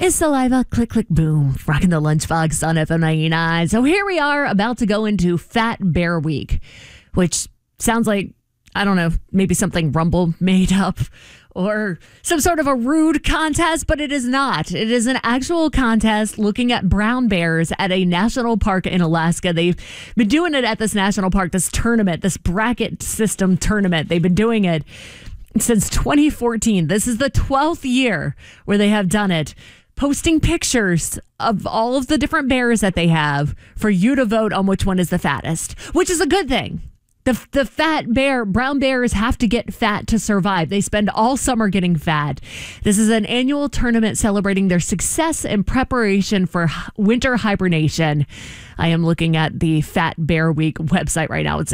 It's Saliva, click, click, boom, rocking the lunchbox on FM 99. So here we are about to go into Fat Bear Week, which sounds like, I don't know, maybe something Rumble made up or some sort of a rude contest, but it is not. It is an actual contest looking at brown bears at a national park in Alaska. They've been doing it at this national park, this tournament, this bracket system tournament. They've been doing it since 2014. This is the 12th year where they have done it, posting pictures of all of the different bears that they have for you to vote on which one is the fattest, which is a good thing. The fat bear, brown bears have to get fat to survive. They spend all summer getting fat. This is an annual tournament celebrating their success in preparation for winter hibernation. I am looking at the Fat Bear Week website right now. It's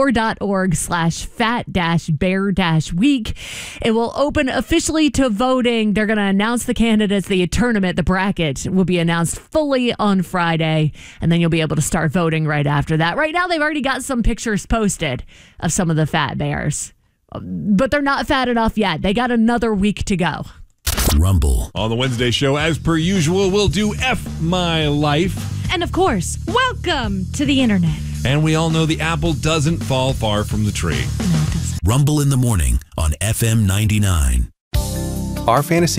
explore.org/fat-bear-week. It will open officially to voting. They're going to announce the candidates. The tournament, the bracket, will be announced fully on Friday, and then you'll be able to start voting right after that. Right now, they've already got some pictures posted of some of the fat bears, but they're not fat enough yet. They got another week to go. Rumble. On the Wednesday show, as per usual, we'll do F My Life. And of course, welcome to the internet. And we all know the apple doesn't fall far from the tree. No, it doesn't. Rumble in the morning on FM 99. Our fantasy